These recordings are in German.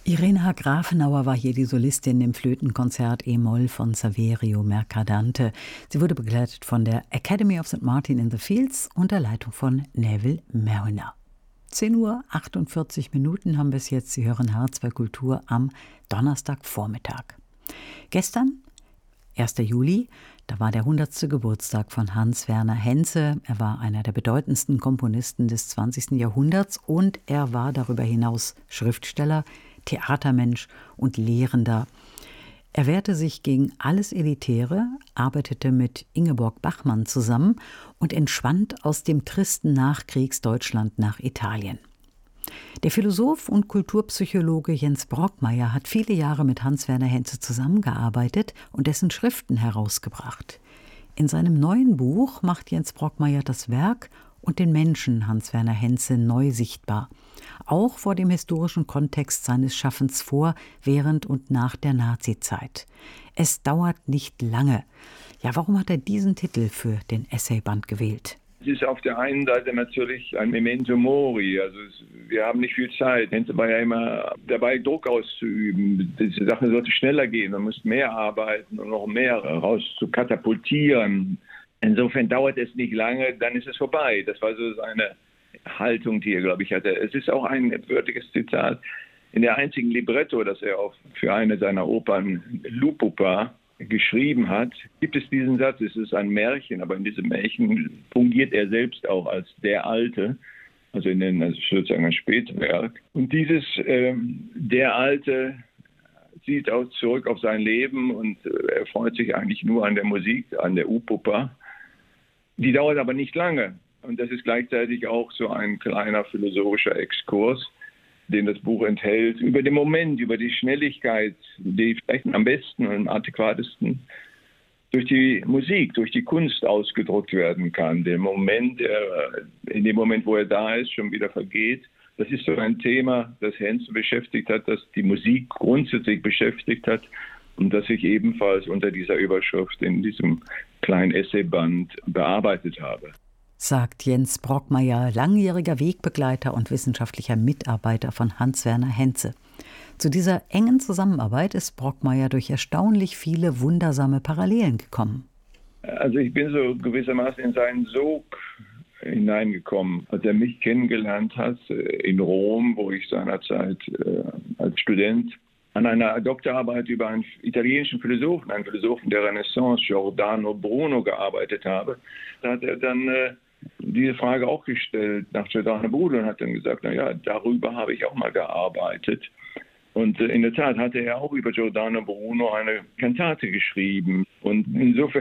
Irena Grafenauer war hier die Solistin im Flötenkonzert E-Moll von Saverio Mercadante. Sie wurde begleitet von der Academy of St. Martin in the Fields unter Leitung von Neville Mariner. 10:48 Uhr haben wir es jetzt. Sie hören H2 Kultur am Donnerstagvormittag. Gestern, 1. Juli, da war der 100. Geburtstag von Hans Werner Henze. Er war einer der bedeutendsten Komponisten des 20. Jahrhunderts und er war darüber hinaus Schriftsteller, Theatermensch und Lehrender. Er wehrte sich gegen alles Elitäre, arbeitete mit Ingeborg Bachmann zusammen und entschwand aus dem tristen Nachkriegsdeutschland nach Italien. Der Philosoph und Kulturpsychologe Jens Brockmeyer hat viele Jahre mit Hans Werner Henze zusammengearbeitet und dessen Schriften herausgebracht. In seinem neuen Buch macht Jens Brockmeyer das Werk und den Menschen Hans Werner Henze neu sichtbar, auch vor dem historischen Kontext seines Schaffens vor, während und nach der Nazizeit. Es dauert nicht lange. Ja, warum hat er diesen Titel für den Essayband gewählt? Es ist auf der einen Seite natürlich ein Memento Mori, also wir haben nicht viel Zeit. Henze war ja immer dabei, Druck auszuüben. Diese Sache sollte schneller gehen, man muss mehr arbeiten und noch mehr raus zu katapultieren. Insofern dauert es nicht lange, dann ist es vorbei. Das war so seine Haltung, die er, glaube ich, hatte. Es ist auch ein würdiges Zitat. In der einzigen Libretto, das er auch für eine seiner Opern, Lupupa, geschrieben hat, gibt es diesen Satz. Es ist ein Märchen, aber in diesem Märchen fungiert er selbst auch als der Alte, also sozusagen ein Spätwerk. Und dieses der Alte sieht auch zurück auf sein Leben und er freut sich eigentlich nur an der Musik, an der Upupa. Die dauert aber nicht lange. Und das ist gleichzeitig auch so ein kleiner philosophischer Exkurs, den das Buch enthält, über den Moment, über die Schnelligkeit, die vielleicht am besten und am adäquatesten durch die Musik, durch die Kunst ausgedrückt werden kann. Der Moment, in dem Moment, wo er da ist, schon wieder vergeht. Das ist so ein Thema, das Henze beschäftigt hat, das die Musik grundsätzlich beschäftigt hat und das ich ebenfalls unter dieser Überschrift in diesem kleinen Essayband bearbeitet habe. Sagt Jens Brockmeyer, langjähriger Wegbegleiter und wissenschaftlicher Mitarbeiter von Hans Werner Henze. Zu dieser engen Zusammenarbeit ist Brockmeyer durch erstaunlich viele wundersame Parallelen gekommen. Also ich bin so gewissermaßen in seinen Sog hineingekommen, als er mich kennengelernt hat in Rom, wo ich seinerzeit als Student an einer Doktorarbeit über einen italienischen Philosophen, einen Philosophen der Renaissance, Giordano Bruno, gearbeitet habe. Da hat er dann diese Frage auch gestellt nach Giordano Bruno und hat dann gesagt, naja, darüber habe ich auch mal gearbeitet. Und in der Tat hatte er auch über Giordano Bruno eine Kantate geschrieben. Und insofern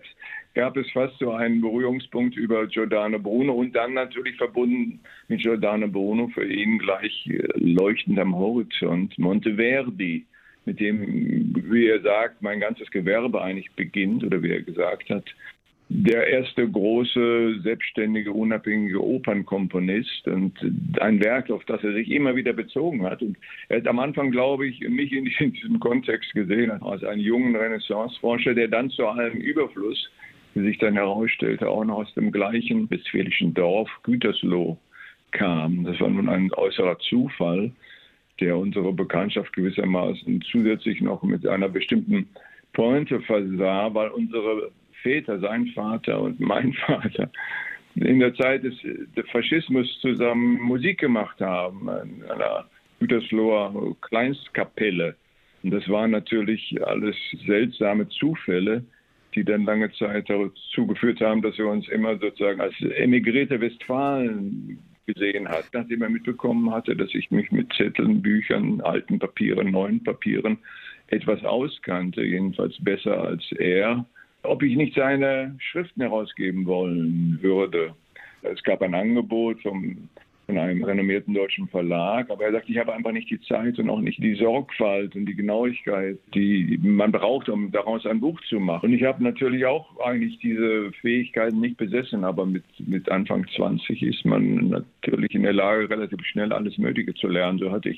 gab es fast so einen Berührungspunkt über Giordano Bruno und dann natürlich verbunden mit Giordano Bruno für ihn gleich leuchtend am Horizont Monteverdi, mit dem, wie er sagt, mein ganzes Gewerbe eigentlich beginnt oder wie er gesagt hat. Der erste große, selbstständige, unabhängige Opernkomponist und ein Werk, auf das er sich immer wieder bezogen hat. Und er hat am Anfang, glaube ich, mich in diesem Kontext gesehen, als einen jungen Renaissanceforscher, der dann zu allem Überfluss, wie sich dann herausstellte, auch noch aus dem gleichen westfälischen Dorf Gütersloh kam. Das war nun ein äußerer Zufall, der unsere Bekanntschaft gewissermaßen zusätzlich noch mit einer bestimmten Pointe versah, weil unsere Väter, sein Vater und mein Vater, in der Zeit des Faschismus zusammen Musik gemacht haben, in einer Gütersloher Kleinstkapelle. Und das waren natürlich alles seltsame Zufälle, die dann lange Zeit dazu geführt haben, dass wir uns immer sozusagen als emigrierte Westfalen gesehen hat. Nachdem er mitbekommen hatte, dass ich mich mit Zetteln, Büchern, alten Papieren, neuen Papieren etwas auskannte, jedenfalls besser als er, ob ich nicht seine Schriften herausgeben wollen würde. Es gab ein Angebot von einem renommierten deutschen Verlag, aber er sagte, ich habe einfach nicht die Zeit und auch nicht die Sorgfalt und die Genauigkeit, die man braucht, um daraus ein Buch zu machen. Und ich habe natürlich auch eigentlich diese Fähigkeiten nicht besessen, aber mit Anfang 20 ist man natürlich in der Lage, relativ schnell alles Mögliche zu lernen. So hatte ich